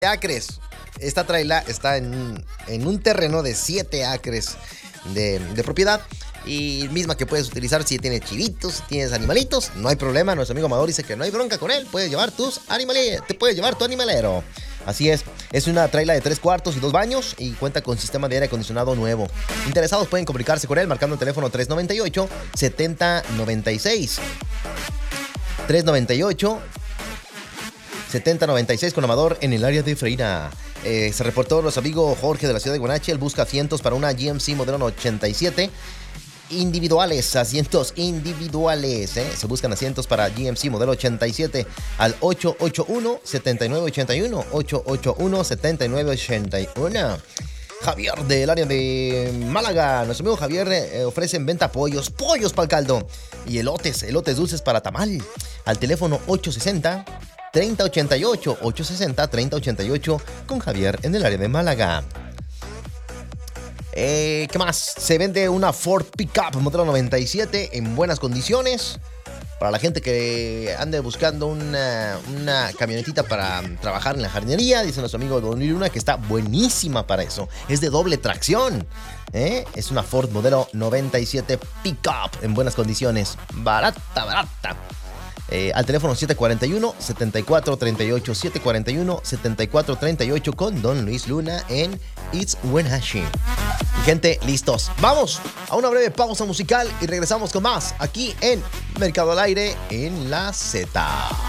acres. Esta traila está en un terreno de 7 acres de propiedad. Y misma que puedes utilizar si tienes chivitos, si tienes animalitos, no hay problema. Nuestro amigo Amador dice que no hay bronca con él. Puedes llevar tus animales, te puedes llevar tu animalero. Así es una traila de 3 cuartos y 2 baños y cuenta con sistema de aire acondicionado nuevo. Interesados pueden comunicarse con él marcando el teléfono 398-7096. 398-7096 con Amador en el área de Freira. Se reportó nuestro amigo Jorge de la ciudad de Guanache. Él busca asientos para una GMC modelo 87. Asientos individuales. Se buscan asientos para GMC modelo 87 al 881-7981. 881-7981. Javier del área de Málaga. Nuestro amigo Javier ofrece en venta pollos para el caldo y elotes dulces para tamal. Al teléfono 860-3088. 860-3088 con Javier en el área de Málaga. ¿Qué más? Se vende una Ford Pickup modelo 97 en buenas condiciones. Para la gente que ande buscando una camionetita para trabajar en la jardinería, dice nuestro amigo Don Luna que está buenísima para eso. Es de doble tracción. Es una Ford modelo 97 Pickup en buenas condiciones. Barata. Al teléfono 741-7438. 741-7438 con Don Luis Luna en It's Wenatchee. Gente, listos. Vamos a una breve pausa musical y regresamos con más aquí en Mercado al Aire en la Z.